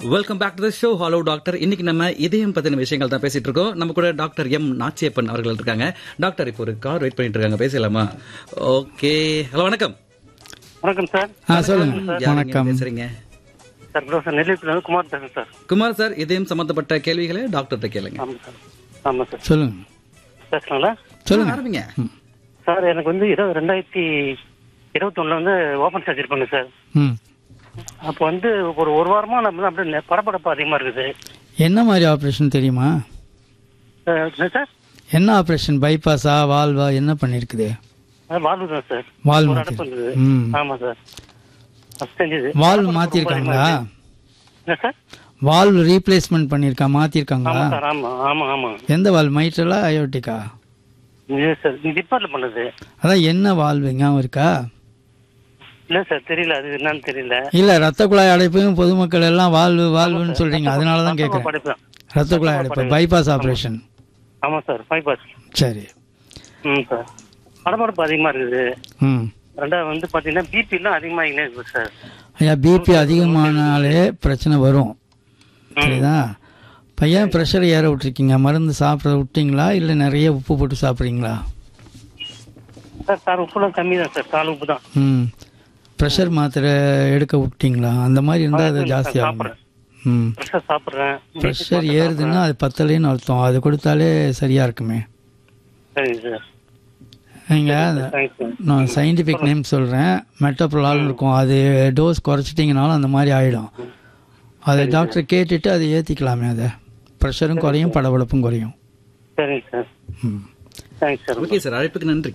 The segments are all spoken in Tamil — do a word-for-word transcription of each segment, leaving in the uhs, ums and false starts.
Welcome back to the show hello doctor. இன்னைக்கு நம்ம இதயம் பத்தின விஷயங்கள் தான் பேசிட்டு இருக்கோம். நம்ம கூட டாக்டர் எம் நாச்சியப்பன் அவர்கள் இருக்காங்க. டாக்டர் இப்போ ஒரு கார் வெயிட் பண்ணிட்டு இருக்காங்க, பேசலாமா? ஓகே, ஹலோ, வணக்கம். வணக்கம் சார். ஆ சொல்லுங்க. வணக்கம். பேசுறீங்க சார்? சார் நெல்லியிலிருந்து குமார் பேசுறேன் சார். குமார் சார், இதயம் சம்பந்தப்பட்ட கேள்விகளை டாக்டர்கிட்ட கேளுங்க. ஆமாம் சார். ஆமாம் சார், சொல்லுங்க. பேசலாங்களா? சொல்லுங்க. ஆரம்பிங்க சார். எனக்கு வந்து இருபது ரெண்டாயிரத்தி இருபத்தொன்னுல வந்து ஓப்பன் சர்ஜரி பண்ணு சார். ம். அப்போ வந்து ஒரு ஒரு வாரமா நம்ம அப்படியே படப்படப்பு அதிகமா இருக்குது. என்ன மாதிரி ஆப்ரேஷன் தெரியுமா? அஹ், என்ன சார்? என்ன ஆப்ரேஷன்? பைபாஸா, வால்வா, என்ன பண்ணிருக்குது? அது வால்வு தான் சார். வால்வு ஒரு மாத்தி- அடைப்பு இருந்தது. ம். ஆமா சார், அது செஞ்சது. வால்வு மாத்திருக்காங்களா? என்ன சார்? வால்வு ரீப்ளேஸ்மெண்ட் பண்ணிருக்கா, மாத்திருக்காங்களா? ஆமா சார். ஆமா ஆமா ஆமா. எந்த வால்வு? மைட்ரலா, அயோட்டிக்கா? இது சார் டிப்பார்ட்ல பண்ணது. அதான் என்ன வால்வு ஞாபகம் இருக்கா? இல்ல சார், தெரியல, அது என்னன்னு தெரியல. இல்ல, ரத்த குழாய் அடைப்பும் பொதுமக்கள் எல்லாம் வால்வு வால்வுன்னு சொல்றீங்க, அதனாலதான் கேட்கறேன். படிப்பேன். ரத்த குழாய் அடைப்பு, பைபாஸ் ஆப்ரேஷன். ஆமா சார், பைபாஸ். சரி. ம் சார். படப்படப்பு அதிகமா இருக்குது. ம். ரெண்டாவது வந்து பாத்தீங்கன்னா பிபி எல்லாம் அதிகமாகினே இருக்கு சார். ஐயா, பிபி அதிகமானாலே பிரச்சனை வரும், சரிதா? பையன் ப்ரெஷர் ஏற விட்டுருக்கீங்க, மருந்து சாப்பிட விட்டீங்களா இல்லை நிறைய உப்பு போட்டு சாப்பிட்றீங்களா? சார் சார் உப்புலாம் கம்மி தான் சார், கால் உப்பு தான். ம். ப்ரெஷர் மாத்திரை எடுக்க விட்டீங்களா? அந்த மாதிரி இருந்தால் அது ஜாஸ்தி ஆகும். ம். ப்ரெஷர் சாப்பிட்றேன். ப்ரெஷர் ஏறுதுன்னா அது பத்தலைன்னு அர்த்தம், அது கொடுத்தாலே சரியாக இருக்குமே. சரிங்க சார். நீங்கள் தேங்க்ஸ் சார். நான் சயின்டிஃபிக் நேம் சொல்கிறேன், மெட்டப்ரோலால் இருக்கும், அது டோஸ் குறைச்சிட்டிங்கனாலும் அந்த மாதிரி ஆகிடும். அதை டாக்டர் கேட்டுட்டு அதை ஏற்றிக்கலாமே, அதை ப்ரெஷரும் குறையும், படபடப்பும் குறையும். சரிங்க சார். ம். Thanks sir. ஓகே சார், அழைப்புக்கு நன்றி.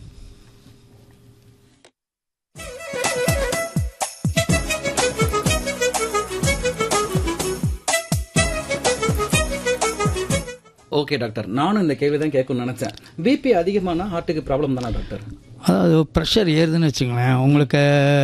ஓகே டாக்டர், நானும் இந்த கேள்வி தான் கேட்கணும்னு நினைச்சேன். பிபி அதிகமானா ஹார்ட்டுக்கு ப்ராப்ளம் தானே டாக்டர்? அதாவது ப்ரெஷர் ஏறுதுன்னு வச்சுங்களேன், உங்களுக்கு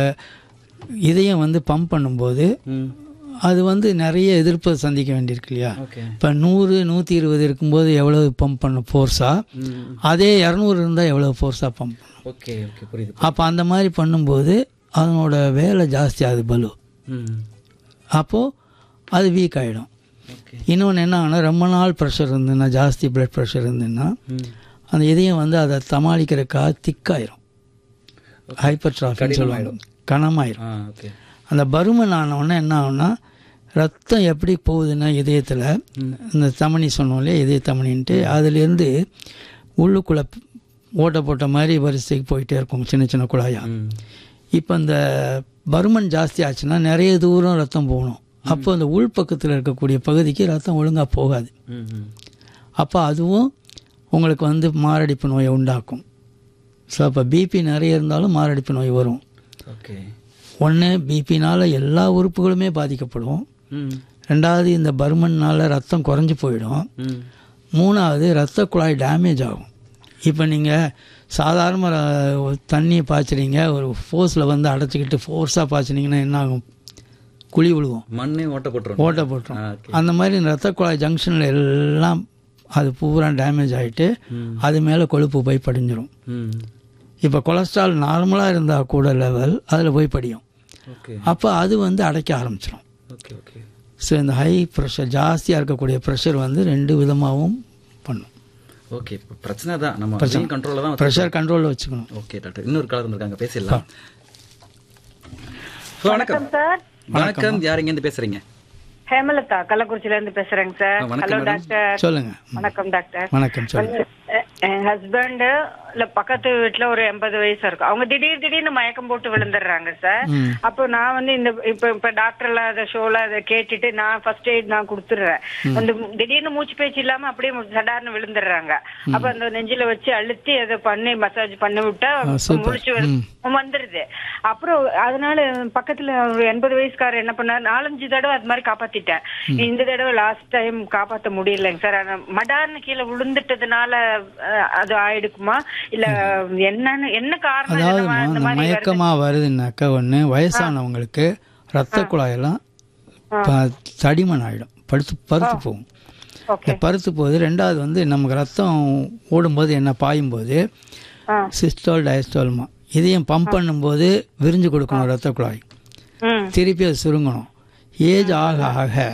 இதயம் வந்து பம்ப் பண்ணும்போது அது வந்து நிறைய எதிர்ப்பை சந்திக்க வேண்டியிருக்கு இல்லையா? இப்போ நூறு நூற்றி இருபது இருக்கும்போது எவ்வளோ பம்ப் பண்ணும் ஃபோர்ஸாக, அதே இரநூறு இருந்தால் எவ்வளோ ஃபோர்ஸாக பம்ப் பண்ணும். ஓகே ஓகே, புரியுது. அப்போ அந்த மாதிரி பண்ணும்போது அதனோட வேலை ஜாஸ்தி ஆகுது, பலு. அப்போது அது வீக் ஆகிடும். இன்னொன்று என்ன ஆகுனா, ரொம்ப நாள் ப்ரெஷர் இருந்துன்னா, ஜாஸ்தி பிளட் ப்ரெஷர் இருந்துன்னா அந்த இதயம் வந்து அதை சமாளிக்கிறதுக்காக திக்காயிரும், ஹைப்பர் ட்ராஃபின்னு சொல்லுவாங்க, கனமாயிரும். அந்த பருமன் ஆனவுடனே என்ன ஆகுனா, ரத்தம் எப்படி போகுதுன்னா இதயத்தில், இந்த தமனி சொன்னோம் இல்லையா, இதய தமனின்ட்டு, அதுலேருந்து உள்ளுக்குள்ளே ஓட்ட போட்ட மாதிரி வரிசைக்கு போயிட்டே இருக்கும், சின்ன சின்ன குழாயா. இப்போ இந்த பருமன் ஜாஸ்தி ஆச்சுன்னா நிறைய தூரம் ரத்தம் போகணும். அப்போ அந்த உள்பக்கத்தில் இருக்கக்கூடிய பகுதிக்கு ரத்தம் ஒழுங்காக போகாது. அப்போ அதுவும் உங்களுக்கு வந்து மாரடைப்பு நோயை உண்டாக்கும். ஸோ அப்போ பிபி நிறைய இருந்தாலும் மாரடைப்பு நோய் வரும். ஓகே. ஒன்று, பிபினால் எல்லா உறுப்புகளுமே பாதிக்கப்படும். ரெண்டாவது, இந்த பருமனால் ரத்தம் குறைஞ்சி போயிடும். மூணாவது, ரத்த குழாய் டேமேஜ் ஆகும். இப்போ நீங்கள் சாதாரண தண்ணியை பாய்ச்சுறீங்க, ஒரு ஃபோர்ஸில் வந்து அடைச்சிக்கிட்டு ஃபோர்ஸாக பாய்ச்சினீங்கன்னா என்ன ஆகும்? குழி விழுவோம், மண்ணே ஓட்ட போட்டுரும் ஓட்ட போட்டுரும் அந்த மாதிரி ரத்த குழாய் ஜங்ஷனில் எல்லாம் அது பூரா டேமேஜ் ஆகிட்டு அது மேலே கொழுப்பு போய் படிஞ்சிடும். இப்போ கொலஸ்ட்ரால் நார்மலாக இருந்தால் கூட லெவல் அதில் போய் படியும். அப்போ அது வந்து அடைக்க ஆரம்பிச்சிடும். ஸோ இந்த ஹை ப்ரெஷர், ஜாஸ்தியாக இருக்கக்கூடிய ப்ரெஷர் வந்து ரெண்டு விதமாகவும் பண்ணும். ஓகே, பிரச்சனை தான், நம்ம கண்ட்ரோலில் தான், ப்ரெஷர் கண்ட்ரோலில் வச்சுக்கணும். ஓகே டாக்டர், இன்னொரு காலர் இருக்காங்க, பேசலாம். வணக்கம் சார். வணக்கம், யார் இங்க இருந்து பேசுறீங்க? ஹேமலதா, கள்ளக்குறிச்சில இருந்து பேசுறேங்க சார். Hello doctor. சொல்லுங்க. வணக்கம் டாக்டர். வணக்கம். சொல்லுங்க. என் ஹஸ்பண்ட் இல்ல பக்கத்து வீட்டுல ஒரு எண்பது வயசு இருக்கும், அவங்க திடீர் திடீர்னு மயக்கம் போட்டு விழுந்துடுறாங்க சார். அப்போ நான் வந்து இந்த இப்ப இப்ப டாக்டர்ல அதை ஷோல அதை கேட்டுட்டு நான் ஃபர்ஸ்ட் எய்ட் நான் கொடுத்துடுறேன். அந்த திடீர்னு மூச்சு பேச்சு இல்லாம அப்படியே சடார்னு விழுந்துடுறாங்க. அப்ப அந்த நெஞ்சில வச்சு அழுத்தி அதை பண்ணி மசாஜ் பண்ணி விட்டா முடிச்சு வந்துருது. அப்புறம் அதனால பக்கத்துல ஒரு எண்பது வயசுக்காரர் என்ன பண்ணாரு, நாலஞ்சு தடவை அது மாதிரி காப்பாத்திட்டேன். இந்த தடவை லாஸ்ட் டைம் காப்பாற்ற முடியலைங்க சார். மடார்னு கீழே விழுந்துட்டதுனால அது ஆயிடுக்குமா இல்ல என்னன்னு என்ன காரணம்? அதாவது மயக்கமா வருதுன்னாக்கா, ஒண்ணு வயசானவங்களுக்கு ரத்த குழாயெல்லாம் தடிமன் ஆயிடும், படுத்து பருத்து போகும். இந்த பருத்து போகுது. ரெண்டாவது வந்து நமக்கு ரத்தம் ஓடும்போது என்ன பாயும்போது சிஸ்டால் டயஸ்டால்மா, இதையும் பம்ப் பண்ணும்போது விரிஞ்சு கொடுக்கணும் ரத்த குழாய், திருப்பி அது சுருங்கணும். ஏஜ் ஆக ஆக